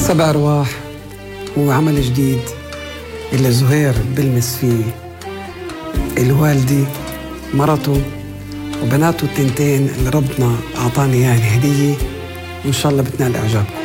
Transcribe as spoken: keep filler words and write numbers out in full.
سبع أرواح هو عمل جديد اللي زهير بلمس فيه الوالدي، مرته وبناته التنتين اللي ربنا أعطاني يعني هدية، وإن شاء الله بتنال إعجابكم.